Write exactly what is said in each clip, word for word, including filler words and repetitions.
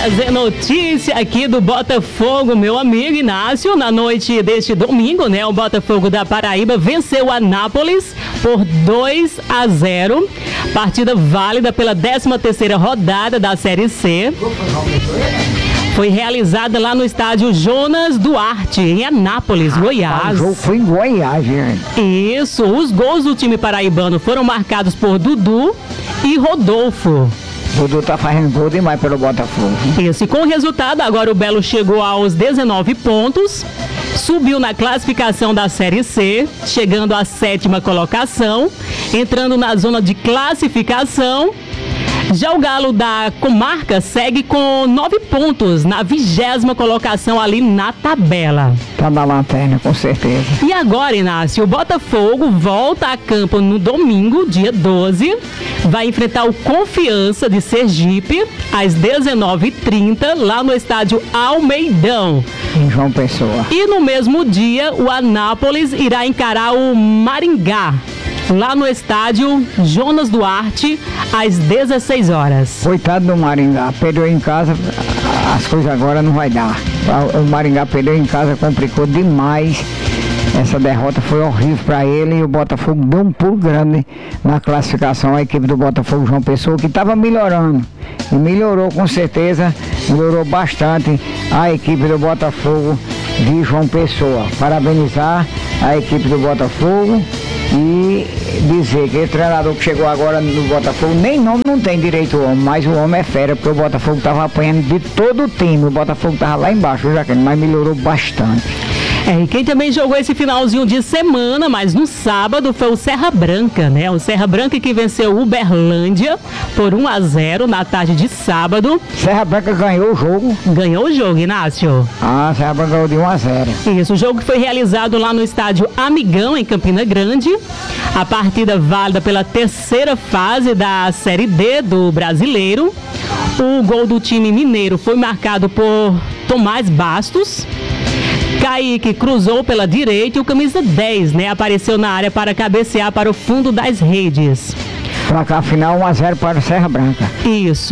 trazer notícia aqui do Botafogo, meu amigo Inácio. Na noite deste domingo, né, o Botafogo da Paraíba venceu a Anápolis por dois a zero. Partida válida pela décima terceira rodada da Série C. Foi realizada lá no estádio Jonas Duarte, em Anápolis, ah, Goiás. O jogo foi em Goiás, gente. Isso, os gols do time paraibano foram marcados por Dudu e Rodolfo. Dudu tá fazendo gol demais pelo Botafogo. Isso, e com o resultado, agora o Belo chegou aos dezenove pontos, subiu na classificação da Série C, chegando à sétima colocação, entrando na zona de classificação. Já o Galo da Comarca segue com nove pontos na vigésima colocação ali na tabela. Tá na lanterna, com certeza. E agora, Inácio, o Botafogo volta a campo no domingo, dia doze. Vai enfrentar o Confiança de Sergipe às dezenove e trinta, lá no estádio Almeidão. Em João Pessoa. E no mesmo dia, o Anápolis irá encarar o Maringá, lá no estádio Jonas Duarte, às dezesseis horas. Coitado do Maringá, perdeu em casa, as coisas agora não vai dar. O Maringá perdeu em casa, complicou demais. Essa derrota foi horrível para ele e o Botafogo deu um pulo grande na classificação. A equipe do Botafogo João Pessoa, que estava melhorando, e melhorou com certeza, melhorou bastante a equipe do Botafogo de João Pessoa. Parabenizar a equipe do Botafogo e dizer que o treinador que chegou agora no Botafogo, nem nome não tem direito o homem, mas o homem é fera, porque o Botafogo estava apanhando de todo o time. O Botafogo estava lá embaixo, Jaqueline, mas melhorou bastante. É, e quem também jogou esse finalzinho de semana, mas no sábado, foi o Serra Branca, né? O Serra Branca que venceu o Uberlândia por um a zero na tarde de sábado. Serra Branca ganhou o jogo. Ganhou o jogo, Inácio. Ah, Serra Branca ganhou de um a zero. Isso, o jogo foi realizado lá no estádio Amigão, em Campina Grande. A partida válida pela terceira fase da Série D do Brasileiro. O gol do time mineiro foi marcado por Tomás Bastos. Kaique cruzou pela direita e o camisa dez, né, apareceu na área para cabecear para o fundo das redes. Placar final um a zero para o Serra Branca. Isso.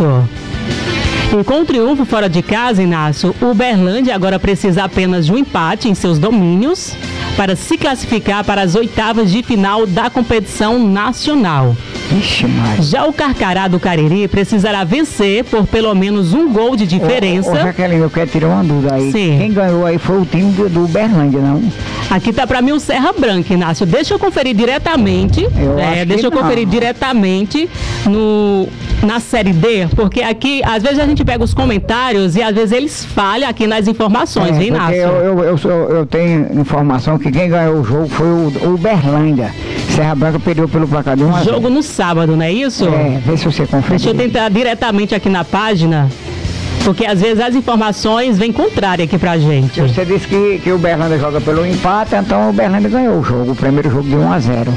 E com o triunfo fora de casa, Inácio, o Uberlândia agora precisa apenas de um empate em seus domínios para se classificar para as oitavas de final da competição nacional. Ixi, mas... Já o Carcará do Cariri precisará vencer por pelo menos um gol de diferença. Ô, ô, Jaqueline, eu quero tirar uma dúvida aí. Sim. Quem ganhou aí foi o time do, do Uberlândia, não? Aqui tá pra mim o Serra Branca, Inácio. Deixa eu conferir diretamente. Eu é, acho deixa que eu conferir não. diretamente no, na Série D, porque aqui, às vezes a gente pega os comentários e às vezes eles falham aqui nas informações, é, hein, Inácio? Eu, eu, eu, eu, eu tenho informação que quem ganhou o jogo foi o Uberlândia. Serra Branca perdeu pelo placar de um a zero. Jogo no sábado, não é isso? É, vê se você confere. Deixa eu tentar diretamente aqui na página, porque às vezes as informações vêm contrárias aqui pra gente. Você disse que, que o Uberlândia joga pelo empate, então o Uberlândia ganhou o jogo, o primeiro jogo de um a zero.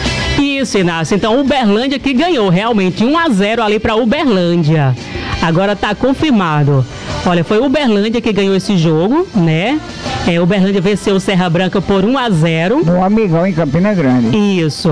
Isso, Inácio. Então o Uberlândia que ganhou realmente um a zero ali pra Uberlândia. Agora tá confirmado. Olha, foi o Uberlândia que ganhou esse jogo, né? É, o Uberlândia venceu o Serra Branca por um a zero. No Amigão, em Campina Grande. Isso.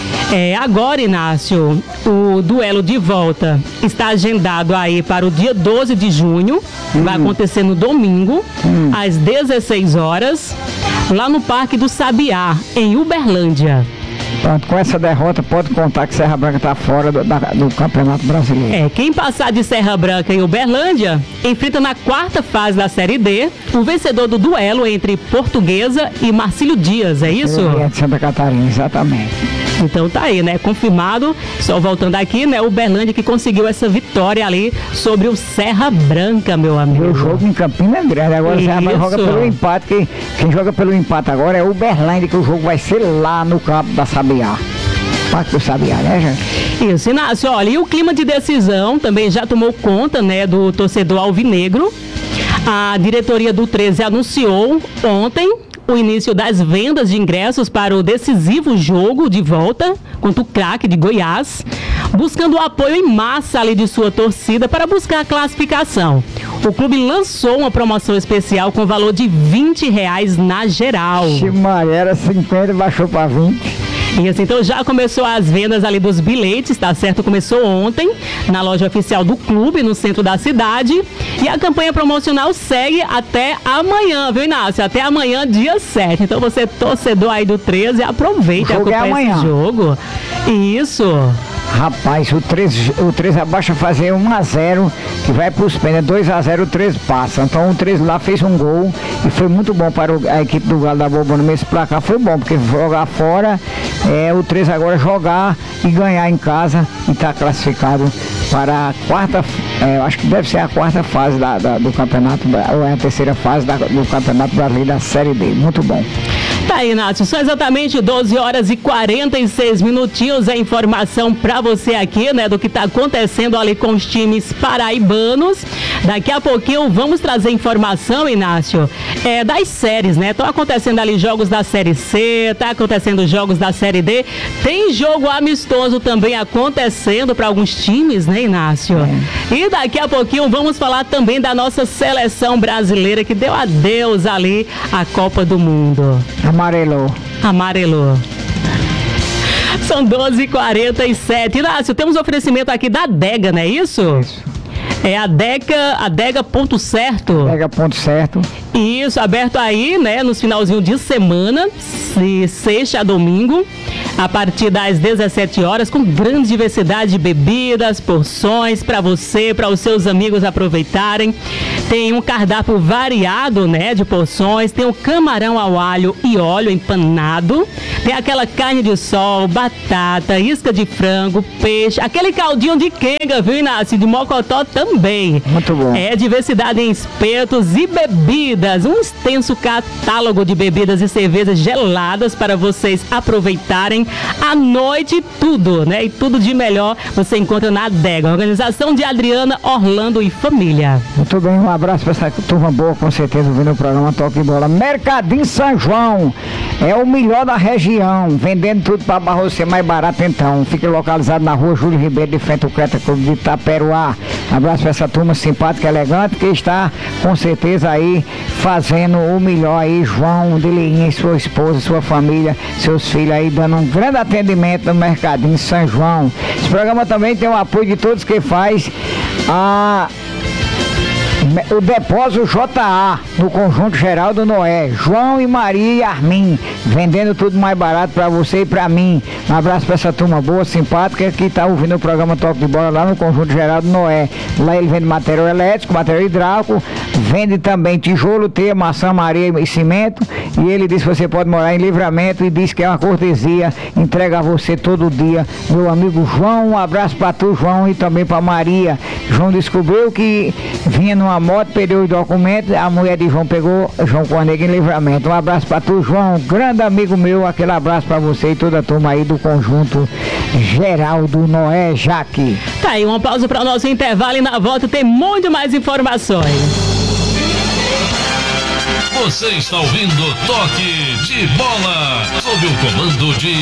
É, agora, Inácio, o duelo de volta está agendado aí para o dia doze de junho. Hum. Vai acontecer no domingo, hum. às dezesseis horas, lá no Parque do Sabiá, em Uberlândia. Pronto, com essa derrota pode contar que Serra Branca está fora do, da, do Campeonato Brasileiro. É, quem passar de Serra Branca em Uberlândia enfrenta na quarta fase da Série D o vencedor do duelo entre Portuguesa e Marcílio Dias, é isso? É, de Santa Catarina, exatamente. Então tá aí, né? Confirmado, só voltando aqui, né? O Uberlândia que conseguiu essa vitória ali sobre o Serra Branca, meu amigo. O jogo em Campina Grande, agora o Serra Branca joga pelo empate, quem, quem joga pelo empate agora é o Uberlândia, que o jogo vai ser lá no campo da Sabiá. Parque do Sabiá, né, gente? Isso, Inácio, olha, e o clima de decisão também já tomou conta, né, do torcedor alvinegro. A diretoria do treze anunciou ontem o início das vendas de ingressos para o decisivo jogo de volta contra o Craque de Goiás, buscando o apoio em massa ali de sua torcida para buscar a classificação. O clube lançou uma promoção especial com valor de vinte reais na geral. Se Maria era cinquenta, baixou para vinte. Isso, então já começou as vendas ali dos bilhetes, tá certo? Começou ontem na loja oficial do clube, no centro da cidade. E a campanha promocional segue até amanhã, viu, Inácio? Até amanhã, dia sete. Então você, torcedor aí do treze, aproveita e acompanha esse jogo. Isso. Rapaz, o treze, o treze abaixa fazer um a zero, que vai para os pênaltis, dois a zero, o treze passa. Então o treze lá fez um gol e foi muito bom para a equipe do Galo da Bobona. Esse placar foi bom, porque jogar fora, é, o treze agora jogar e ganhar em casa e está classificado para a quarta, é, acho que deve ser a quarta fase da, da, do campeonato, ou é a terceira fase da, do campeonato brasileiro da Série D. Muito bom. Tá aí, Inácio, são exatamente doze horas e quarenta e seis minutinhos, a informação para você aqui, né, do que tá acontecendo ali com os times paraibanos. Daqui a pouquinho vamos trazer informação, Inácio, é, das séries, né? Estão acontecendo ali jogos da Série C, tá acontecendo jogos da Série D, tem jogo amistoso também acontecendo para alguns times, né, Inácio? É. E daqui a pouquinho vamos falar também da nossa seleção brasileira que deu adeus ali à Copa do Mundo. Amarelou. Amarelou. São doze e quarenta e sete. Inácio, temos oferecimento aqui da Adega, não é isso? Isso. É a Adega, Adega Ponto Certo. Adega Ponto Certo. Isso, aberto aí, né, nos finalzinhos de semana, de sexta a domingo, a partir das dezessete horas, com grande diversidade de bebidas, porções para você, para os seus amigos aproveitarem. Tem um cardápio variado, né, de porções, tem o camarão ao alho e óleo empanado, tem aquela carne de sol, batata, isca de frango, peixe, aquele caldinho de quenga, viu, Inácio, de mocotó também. Muito bom. É diversidade em espetos e bebidas, um extenso catálogo de bebidas e cervejas geladas para vocês aproveitarem a noite, tudo, né? E tudo de melhor você encontra na Adega, organização de Adriana, Orlando e família. Muito bem, um abraço para essa turma boa, com certeza, ouvindo o programa Toque de Bola. Mercadinho São João é o melhor da região, vendendo tudo para você mais barato então. Fica localizado na rua Júlio Ribeiro, de frente ao Creta Clube de Itaperuá. Um abraço para essa turma simpática e elegante que está com certeza aí fazendo o melhor aí, João de Leinha e sua esposa, sua família, seus filhos aí, dando um grande atendimento no Mercadinho São João. Esse programa também tem o apoio de todos que faz a o Depósito J A, no Conjunto Geraldo Noé, João e Maria e Armin, vendendo tudo mais barato para você e para mim. Um abraço para essa turma boa, simpática, que está ouvindo o programa Toque de Bola lá no Conjunto Geraldo Noé. Lá ele vende material elétrico, material hidráulico, vende também tijolo, teia, maçã, areia e cimento. E ele diz que você pode morar em Livramento e diz que é uma cortesia, entrega a você todo dia. Meu amigo João, um abraço para tu, João, e também para Maria. João descobriu que vinha numa moto, perdeu os documentos, a mulher de João pegou João Cornega em Livramento. Um abraço para tu, João, grande amigo meu, aquele abraço para você e toda a turma aí do Conjunto Geraldo Noé Jaque. Tá aí, uma pausa para o nosso intervalo e na volta tem muito mais informações. Você está ouvindo Toque de Bola, sob o comando de